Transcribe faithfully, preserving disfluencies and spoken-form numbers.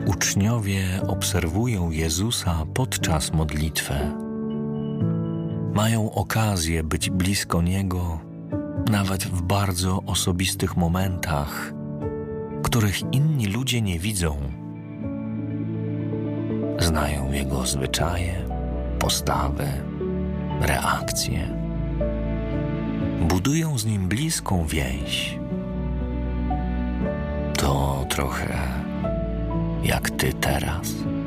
Uczniowie obserwują Jezusa podczas modlitwy. Mają okazję być blisko Niego nawet w bardzo osobistych momentach, których inni ludzie nie widzą. Znają Jego zwyczaje, postawy, reakcje. Budują z Nim bliską więź. To trochę jak Ty teraz.